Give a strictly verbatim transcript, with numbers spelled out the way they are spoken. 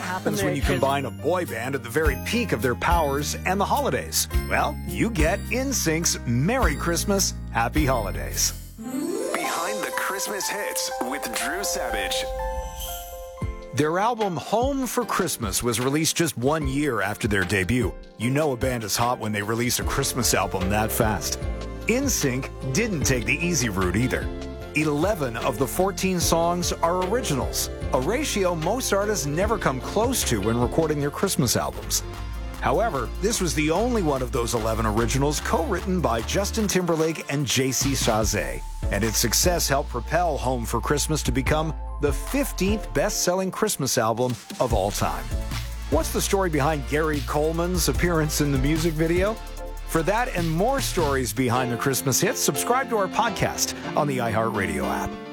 happens when you combine a boy band at the very peak of their powers and the holidays? Well, you get N Sync's Merry Christmas, Happy Holidays. Behind the Christmas Hits with Drew Savage. Their album Home for Christmas was released just one year after their debut. You know a band is hot when they release a Christmas album that fast. N Sync didn't take the easy route either. eleven of the fourteen songs are originals, a ratio most artists never come close to when recording their Christmas albums. However, this was the only one of those eleven originals co-written by Justin Timberlake and J C Chasez, and its success helped propel Home for Christmas to become the fifteenth best-selling Christmas album of all time. What's the story behind Gary Coleman's appearance in the music video? For that and more stories behind the Christmas hits, subscribe to our podcast on the iHeartRadio app.